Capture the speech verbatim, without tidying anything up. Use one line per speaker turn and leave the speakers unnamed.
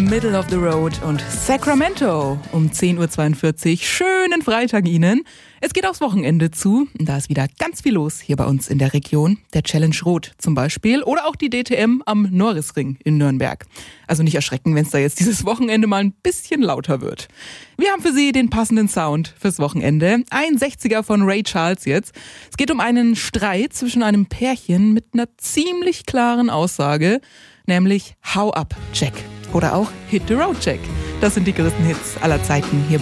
Middle of the Road und Sacramento um zehn Uhr zweiundvierzig. Schönen Freitag Ihnen. Es geht aufs Wochenende zu. Da ist wieder ganz viel los hier bei uns in der Region. Der Challenge Rot zum Beispiel oder auch die D T M am Norrisring in Nürnberg. Also nicht erschrecken, wenn es da jetzt dieses Wochenende mal ein bisschen lauter wird. Wir haben für Sie den passenden Sound fürs Wochenende. Ein sechziger von Ray Charles jetzt. Es geht um einen Streit zwischen einem Pärchen mit einer ziemlich klaren Aussage, nämlich Hau ab, Jack. Oder auch Hit the Road, Jack. Das sind die größten Hits aller Zeiten hier bei